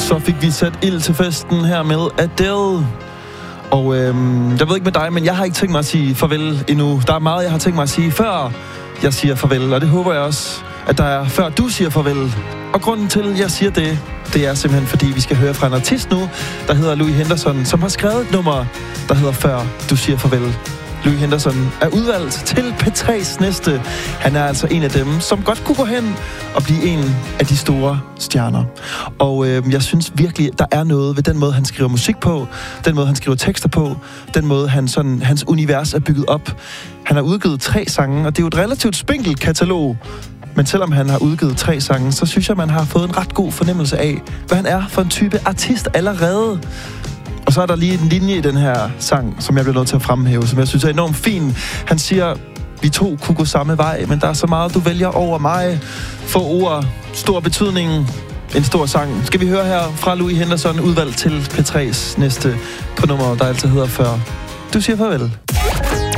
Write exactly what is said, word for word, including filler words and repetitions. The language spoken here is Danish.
Så fik vi sat ild til festen her med Adele. Og øhm, jeg ved ikke med dig, men jeg har ikke tænkt mig at sige farvel endnu. Der er meget, jeg har tænkt mig at sige, før jeg siger farvel. Og det håber jeg også, at der er, før du siger farvel. Og grunden til, at jeg siger det, det er simpelthen, fordi vi skal høre fra en artist nu, der hedder Louis Henderson, som har skrevet et nummer, der hedder Før du siger farvel. Louis Henderson er udvalgt til P tre's næste. Han er altså en af dem, som godt kunne gå hen og blive en af de store stjerner. Og øh, jeg synes virkelig, der er noget ved den måde, han skriver musik på, den måde, han skriver tekster på, den måde, han sådan, hans univers er bygget op. Han har udgivet tre sange, og det er jo et relativt spinkelt katalog. Men selvom han har udgivet tre sange, så synes jeg, man har fået en ret god fornemmelse af, hvad han er for en type artist allerede. Og så er der lige en linje i den her sang, som jeg bliver nødt til at fremhæve, som jeg synes er enormt fin. Han siger, vi to kunne gå samme vej, men der er så meget, du vælger over mig. Få ord, stor betydning, en stor sang. Skal vi høre her fra Louis Henderson, udvalgt til P tre's næste på nummer, der altid hedder Før du siger farvel.